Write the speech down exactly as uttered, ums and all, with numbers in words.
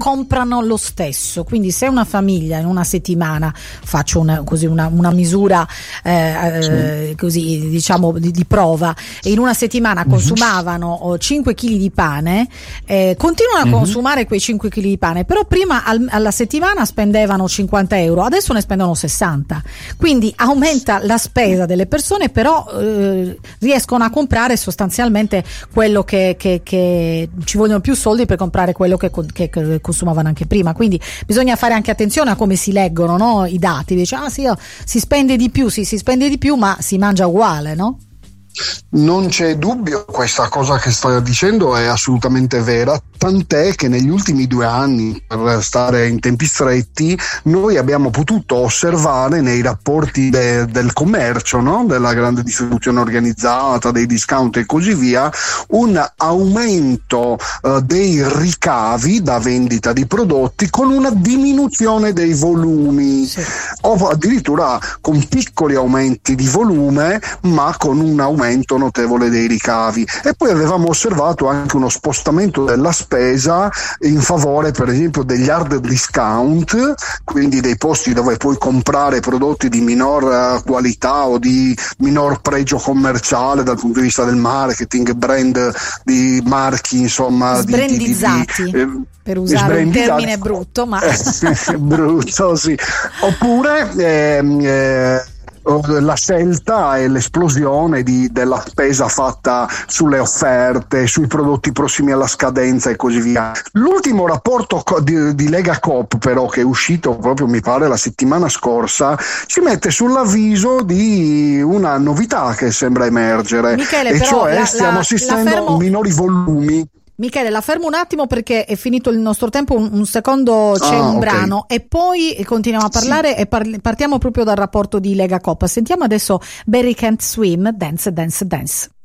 comprano lo stesso. Quindi se una famiglia in una settimana, faccio una, così una, una misura eh, sì. eh, così diciamo di, di prova, e in una settimana consumavano oh, cinque chili di pane, eh, continuano a mm-hmm. consumare quei cinque chili di pane, però prima al, alla settimana spendevano cinquanta euro, adesso ne spendono sessanta, quindi aumenta la spesa delle persone, però eh, riescono a comprare sostanzialmente quello che, che, che ci vogliono più soldi per comprare quello che, che, che consumavano anche prima. Quindi bisogna fare anche attenzione a come si leggono, no? I dati, dice ah sì, si spende di più, sì, si spende di più, ma si mangia uguale, no? Non c'è dubbio, questa cosa che stai dicendo è assolutamente vera, tant'è che negli ultimi due anni, per stare in tempi stretti, noi abbiamo potuto osservare nei rapporti de, del commercio, no? Della grande distribuzione organizzata, dei discount e così via, un aumento uh, dei ricavi da vendita di prodotti con una diminuzione dei volumi, sì. o addirittura con piccoli aumenti di volume ma con un aumento notevole dei ricavi. E poi avevamo osservato anche uno spostamento della spesa in favore per esempio degli hard discount, quindi dei posti dove puoi comprare prodotti di minor qualità o di minor pregio commerciale dal punto di vista del marketing, brand di marchi insomma sbrandizzati, di, di, di, eh, per usare un termine brutto, ma brutto sì. Oppure ehm, eh, la scelta e l'esplosione di, della spesa fatta sulle offerte, sui prodotti prossimi alla scadenza e così via. L'ultimo rapporto di, di Lega Coop però, che è uscito proprio mi pare la settimana scorsa, ci mette sull'avviso di una novità che sembra emergere, Michele, e però cioè la, stiamo la, assistendo la fermo... a minori volumi. Michele, la fermo un attimo perché è finito il nostro tempo, un, un secondo c'è ah, un okay. brano e poi continuiamo a parlare sì. e par- partiamo proprio dal rapporto di Lega Coop. Sentiamo adesso Barry Can't Swim, Dance, Dance, Dance.